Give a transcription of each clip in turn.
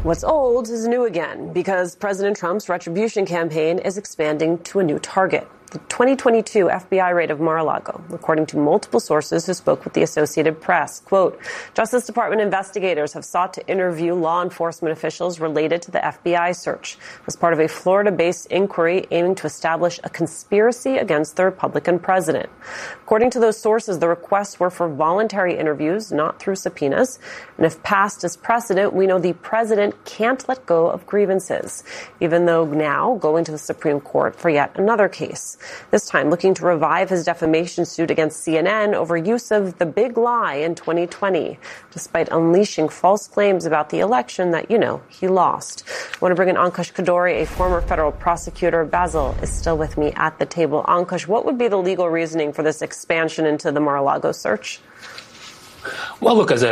What's old is new again, because President Trump's retribution campaign is expanding to a new target. The 2022 FBI raid of Mar-a-Lago, according to multiple sources who spoke with the Associated Press. Quote, Justice Department investigators have sought to interview law enforcement officials related to the FBI search as part of a Florida-based inquiry aiming to establish a conspiracy against the Republican president. According to those sources, the requests were for voluntary interviews, not through subpoenas. And if passed as precedent, we know the president can't let go of grievances, even though now going to the Supreme Court for yet another case. This time looking to revive his defamation suit against CNN over use of the big lie in 2020, despite unleashing false claims about the election that, he lost. I want to bring in Ankush Khardori, a former federal prosecutor. Basil is still with me at the table. Ankush, what would be the legal reasoning for this expansion into the Mar-a-Lago search? Well, look, as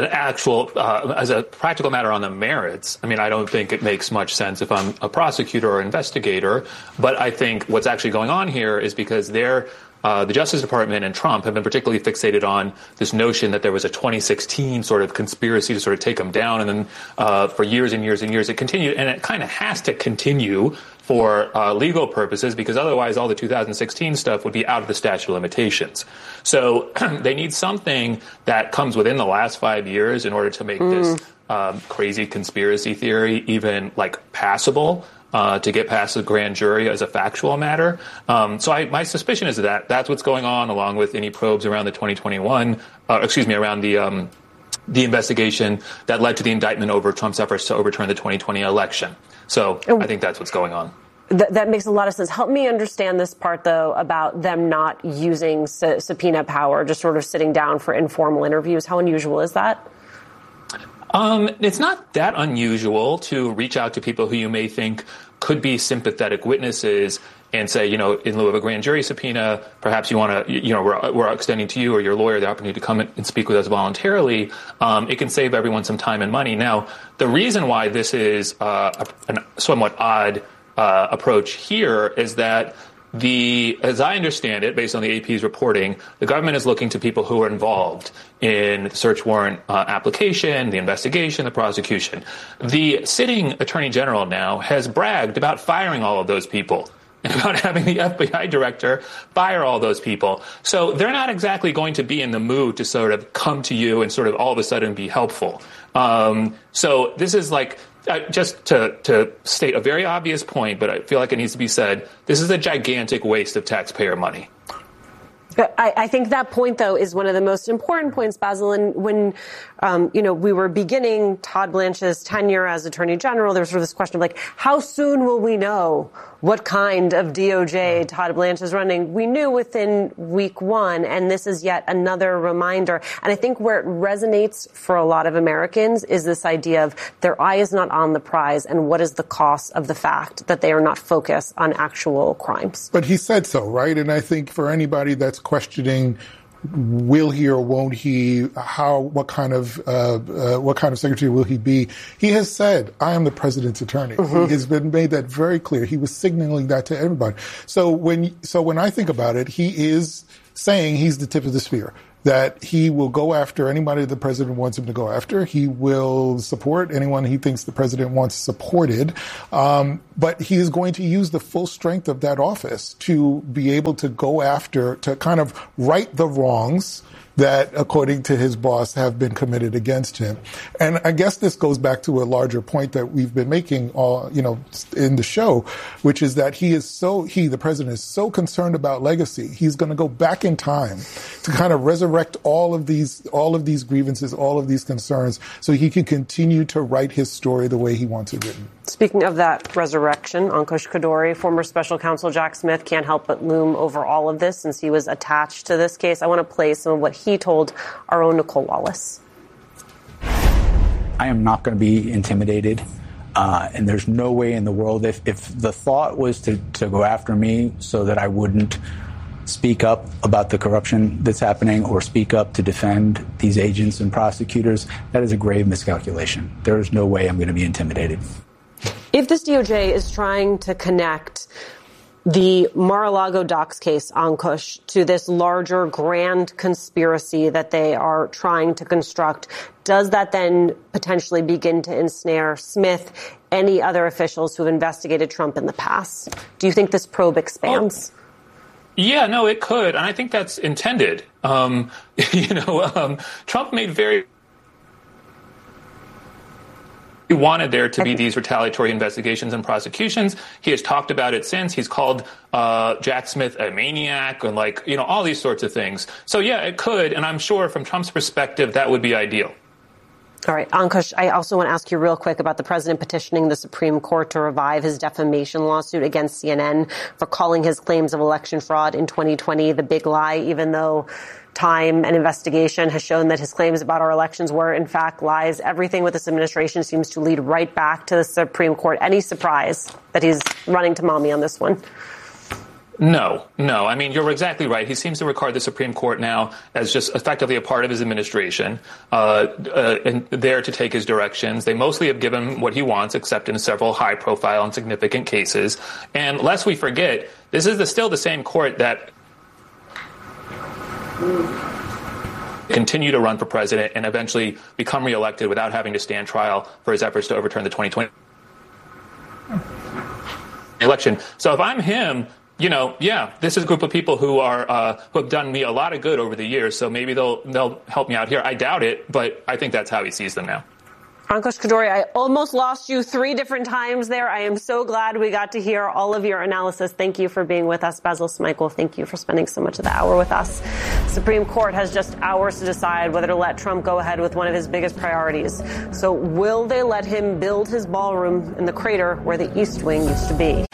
a practical matter on the merits, I don't think it makes much sense if I'm a prosecutor or investigator. But I think what's actually going on here is because the Justice Department and Trump have been particularly fixated on this notion that there was a 2016 sort of conspiracy to sort of take him down. And then for years and years and years, it continued. And it kind of has to continue for legal purposes, because otherwise all the 2016 stuff would be out of the statute of limitations. So they need something that comes within the last 5 years in order to make this crazy conspiracy theory even passable. To get past the grand jury as a factual matter. My suspicion is that that's what's going on, along with any probes around the 2021, around the investigation that led to the indictment over Trump's efforts to overturn the 2020 election. So I think that's what's going on. That makes a lot of sense. Help me understand this part, though, about them not using subpoena power, just sort of sitting down for informal interviews. How unusual is that? It's not that unusual to reach out to people who you may think could be sympathetic witnesses and say, in lieu of a grand jury subpoena, perhaps you want to, we're extending to you or your lawyer the opportunity to come and speak with us voluntarily. It can save everyone some time and money. Now, the reason why this is a somewhat odd approach here is that as I understand it, based on the AP's reporting, the government is looking to people who are involved in the search warrant application, the investigation, the prosecution. The sitting attorney general now has bragged about firing all of those people and about having the FBI director fire all those people. So they're not exactly going to be in the mood to sort of come to you and sort of all of a sudden be helpful. So this is just to state a very obvious point, but I feel like it needs to be said, this is a gigantic waste of taxpayer money. But I think that point, though, is one of the most important points, Basil. And when, we were beginning Todd Blanche's tenure as Attorney General, there was sort of this question of how soon will we know what kind of DOJ Todd Blanche is running? We knew within week one, and this is yet another reminder. And I think where it resonates for a lot of Americans is this idea of their eye is not on the prize, and what is the cost of the fact that they are not focused on actual crimes. But he said so, right? And I think for anybody that's questioning will he or won't he, what kind of secretary will he be? He has said, I am the president's attorney. He has made that very clear. He was signaling that to everybody. So when I think about it, he is saying he's the tip of the spear, that he will go after anybody the president wants him to go after. He will support anyone he thinks the president wants supported. But he is going to use the full strength of that office to be able to go after, to kind of right the wrongs that, according to his boss, have been committed against him. And I guess this goes back to a larger point that we've been making, in the show, which is that the president is so concerned about legacy. He's going to go back in time to kind of resurrect all of these grievances, all of these concerns, so he can continue to write his story the way he wants it written. Speaking of that resurrection, Ankush Khardori, former special counsel Jack Smith, can't help but loom over all of this since he was attached to this case. I want to play some of what he told our own Nicole Wallace. I am not going to be intimidated, and there's no way in the world, if the thought was to go after me so that I wouldn't speak up about the corruption that's happening or speak up to defend these agents and prosecutors, that is a grave miscalculation. There is no way I'm going to be intimidated. If this DOJ is trying to connect the Mar-a-Lago docs case, Ankush, to this larger grand conspiracy that they are trying to construct, does that then potentially begin to ensnare Smith, any other officials who have investigated Trump in the past? Do you think this probe expands? Yeah, no, it could. And I think that's intended. Trump made very... He wanted there to be these retaliatory investigations and prosecutions. He has talked about it since. He's called Jack Smith a maniac and all these sorts of things. So, yeah, it could. And I'm sure from Trump's perspective, that would be ideal. All right, Ankush, I also want to ask you real quick about the president petitioning the Supreme Court to revive his defamation lawsuit against CNN for calling his claims of election fraud in 2020 the big lie, even though time and investigation has shown that his claims about our elections were, in fact, lies. Everything with this administration seems to lead right back to the Supreme Court. Any surprise that he's running to mommy on this one? No. I mean, you're exactly right. He seems to regard the Supreme Court now as just effectively a part of his administration, and there to take his directions. They mostly have given what he wants, except in several high-profile and significant cases. And lest we forget, this is still the same court that continue to run for president and eventually become reelected without having to stand trial for his efforts to overturn the 2020 election. So if I'm him, this is a group of people who have done me a lot of good over the years. So maybe they'll help me out here. I doubt it, but I think that's how he sees them now. Ankush Khardori, I almost lost you 3 different times there. I am so glad we got to hear all of your analysis. Thank you for being with us. Basil Smykel, thank you for spending so much of the hour with us. Supreme Court has just hours to decide whether to let Trump go ahead with one of his biggest priorities. So will they let him build his ballroom in the crater where the East Wing used to be?